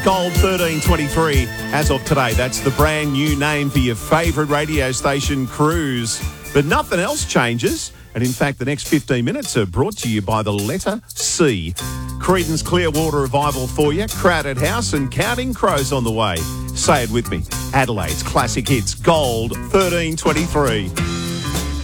Gold 1323 as of today. That's the brand new name for your favourite radio station, Cruise. But nothing else changes. And in fact, the next 15 minutes are brought to you by the letter C. Creedence Clearwater Revival for you, Crowded House and Counting Crows on the way. Say it with me. Adelaide's classic hits, Gold 1323.